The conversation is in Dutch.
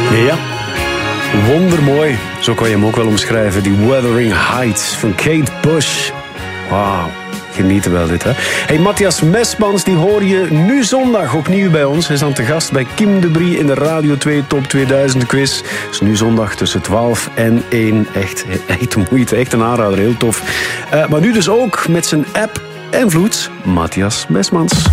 Ja, wondermooi. Zo kan je hem ook wel omschrijven. Die Wuthering Heights van Kate Bush. Wauw, genieten wel dit, hè. Hey, Matthias Mesmans, die hoor je nu zondag opnieuw bij ons. Hij is dan te gast bij Kim de Brie in de Radio 2 Top 2000 quiz. Dus nu zondag tussen 12 en 1. Echt de moeite, echt een aanrader, heel tof. Maar nu dus ook met zijn app en vloed, Matthias Mesmans.